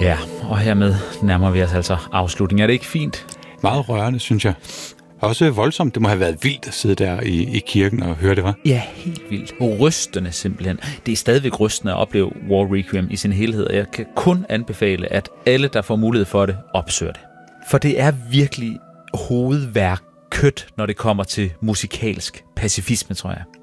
Ja, og hermed nærmer vi os altså afslutningen. Er det ikke fint? Meget rørende, synes jeg. Også voldsomt. Det må have været vildt at sidde der i kirken og høre det, var. Ja, helt vildt. Rystende simpelthen. Det er stadigvæk rystende at opleve War Requiem i sin helhed, og jeg kan kun anbefale, at alle, der får mulighed for det, opsøger det. For det er virkelig hovedværket, når det kommer til musikalsk pacifisme, tror jeg.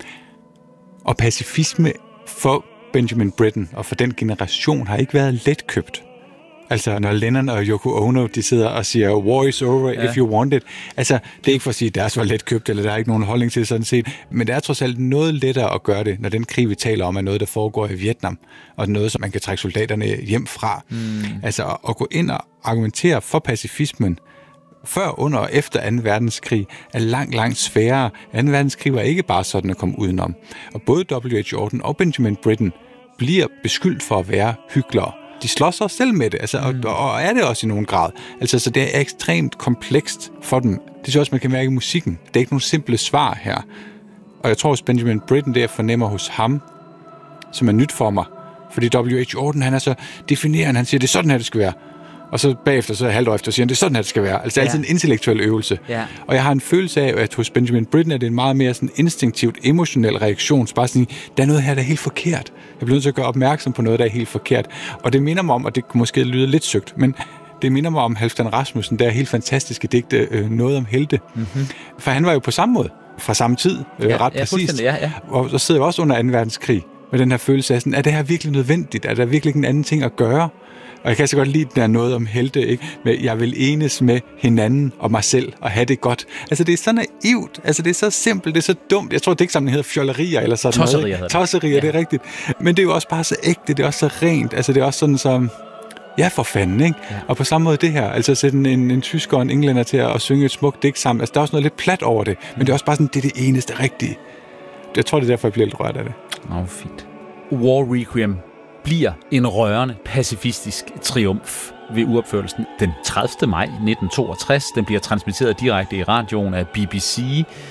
Og pacifisme for Benjamin Britten og for den generation har ikke været letkøbt. Altså, når Lennon og Yoko Ono, de sidder og siger, war is over if you want it. Altså, det er ikke for at sige, at det er så letkøbt, eller der er ikke nogen holdning til sådan set, men det er trods alt noget lettere at gøre det, når den krig, vi taler om, er noget, der foregår i Vietnam, og noget, som man kan trække soldaterne hjem fra. Altså, at gå ind og argumentere for pacifismen, før, under og efter 2. verdenskrig, er langt sværere. 2. verdenskrig var ikke bare sådan at komme udenom. Og både W.H. Auden og Benjamin Britten bliver beskyldt for at være hyklere. De slår sig selv med det, altså, og er det også i nogen grad. Altså, så det er ekstremt komplekst for dem. Det synes jeg også, man kan mærke i musikken. Det er ikke nogen simple svar her. Og jeg tror også, Benjamin Britten, det jeg fornemmer hos ham, som er nyt for mig. Fordi W.H. Auden, han er så definerende, han siger, det er sådan her, det skal være. Og så bagefter, så halvt år efter, siger han, det er sådan her, det skal være. Altså, det er altid en intellektuel øvelse. Ja. Og jeg har en følelse af, at hos Benjamin Britten er det en meget mere sådan instinktivt, emotionel reaktion. Så bare sådan, der er noget her, der er helt forkert. Jeg bliver nødt til at gøre opmærksom på noget, der er helt forkert. Og det minder mig om, og det kunne måske lyde lidt søgt, men det minder mig om Halfdan Rasmussen, der er helt fantastiske digte, noget om helte. Mm-hmm. For han var jo på samme måde, fra samme tid, ret præcist. Ja. Og så sidder jeg også under 2. verdenskrig med den her følelse af sådan, er det her virkelig nødvendigt? Er der virkelig en anden ting at gøre? Og jeg kan så godt lide, at der er noget om helte, ikke? Men jeg vil enes med hinanden og mig selv og have det godt. Altså, det er så naivt. Altså, det er så simpelt, det er så dumt. Jeg tror, digtsamlingen hedder fjollerier eller sådan Tosserier noget. Tosserier, ja. Det er rigtigt. Men det er jo også bare så ægte, det er også så rent. Altså, det er også sådan som... Ja, for fanden, ikke? Ja. Og på samme måde det her, altså sætte en tysker og en englænder til at synge et smukt digt sammen. Altså, der er også noget lidt plat over det. Men det er også bare sådan, det er det eneste rigtige. Jeg tror, det er derfor, jeg bliver lidt rørt af det. Nå, fint. War Requiem bliver en rørende pacifistisk triumf ved uopførelsen den 30. maj 1962. Den bliver transmitteret direkte i radioen af BBC.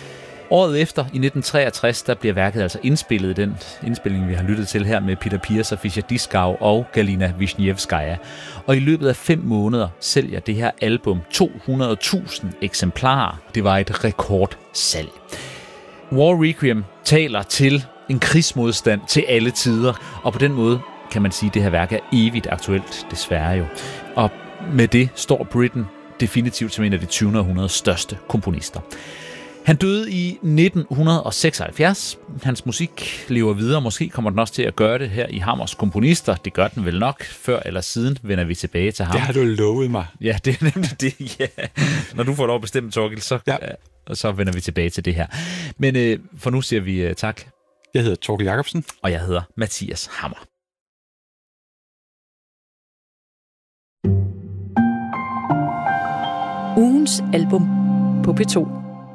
Året efter, i 1963, der bliver værket altså indspillet, den indspilling, vi har lyttet til her med Peter Pears og Fischer Dieskau og Galina Wisniewskaja. Og i løbet af 5 måneder sælger det her album 200.000 eksemplarer. Det var et rekordsalg. War Requiem taler til en krigsmodstand til alle tider, og på den måde kan man sige, at det her værk er evigt aktuelt, desværre jo. Og med det står Britten definitivt som en af det 20. århundredes største komponister. Han døde i 1976. Hans musik lever videre. Måske kommer den også til at gøre det her i Hammers komponister. Det gør den vel nok. Før eller siden vender vi tilbage til ham. Det har du lovet mig. Ja, det er nemlig det. Ja. Når du får lov at bestemme, Torgild, så vender vi tilbage til det her. Men for nu siger vi tak. Jeg hedder Torgild Jacobsen. Og jeg hedder Mathias Hammer. Ugens album på P2.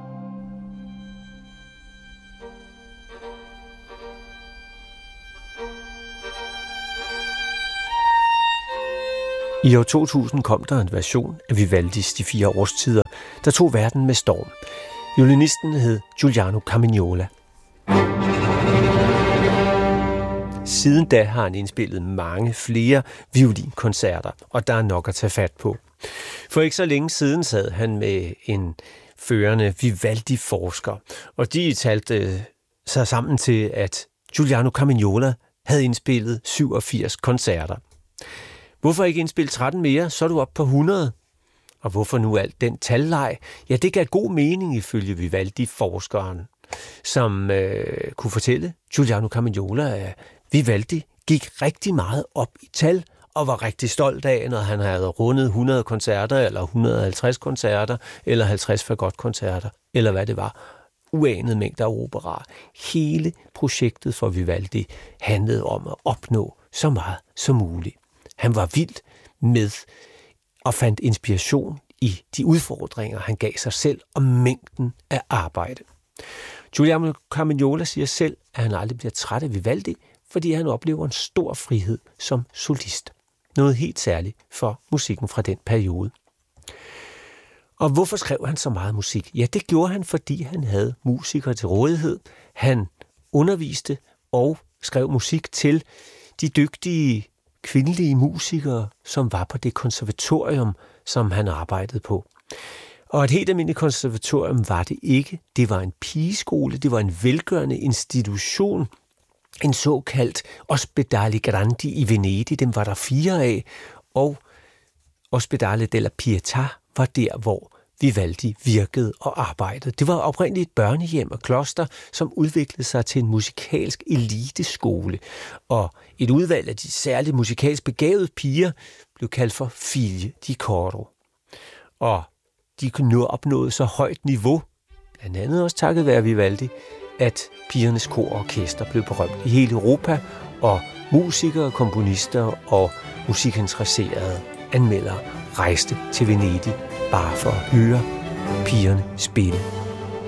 I år 2000 kom der en version af Vivaldis De 4 årstider, der tog verden med storm. Violinisten hed Giuliano Carmignola. Siden da har han indspillet mange flere violinkoncerter, og der er nok at tage fat på. For ikke så længe siden sad han med en førende Vivaldi-forsker, og de talte sig sammen til, at Giuliano Carmignola havde indspillet 87 koncerter. Hvorfor ikke indspille 13 mere, så er du oppe på 100? Og hvorfor nu alt den talleg? Ja, det gav god mening ifølge Vivaldi-forskeren, som kunne fortælle Giuliano Carmignola, at Vivaldi gik rigtig meget op i tal og var rigtig stolt af, når han havde rundet 100 koncerter, eller 150 koncerter, eller 50 fagotkoncerter, eller hvad det var. Uanede mængder af opera. Hele projektet for Vivaldi handlede om at opnå så meget som muligt. Han var vild med og fandt inspiration i de udfordringer, han gav sig selv og mængden af arbejde. Giuliano Carmignola siger selv, at han aldrig bliver træt af Vivaldi, fordi han oplever en stor frihed som solist. Noget helt særligt for musikken fra den periode. Og hvorfor skrev han så meget musik? Ja, det gjorde han, fordi han havde musikere til rådighed. Han underviste og skrev musik til de dygtige kvindelige musikere, som var på det konservatorium, som han arbejdede på. Og et helt almindeligt konservatorium var det ikke. Det var en pigeskole, det var en velgørende institution, en såkaldt Ospedale Grandi i Venedig, dem var der 4 af, og Ospedale della Pietà var der, hvor Vivaldi virkede og arbejdede. Det var oprindeligt et børnehjem og kloster, som udviklede sig til en musikalsk eliteskole, og et udvalg af de særligt musikalsk begavede piger blev kaldt for Figlie di Coro. Og de kunne opnå så højt niveau, blandt andet også takket være Vivaldi, at pigernes kor og orkester blev berømt i hele Europa, og musikere, komponister og musikinteresserede anmeldere rejste til Venedig bare for at høre pigerne spille.